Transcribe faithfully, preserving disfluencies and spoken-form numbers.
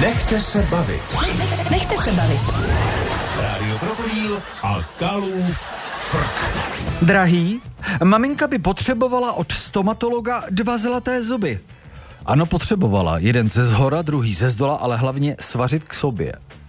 Nechte se bavit. Nechte se bavit. Rádio Krokodýl a Kalův frk. Drahý, maminka by potřebovala od stomatologa dva zlaté zuby. Ano, potřebovala. Jeden ze zhora, druhý ze zdola, ale hlavně svařit k sobě.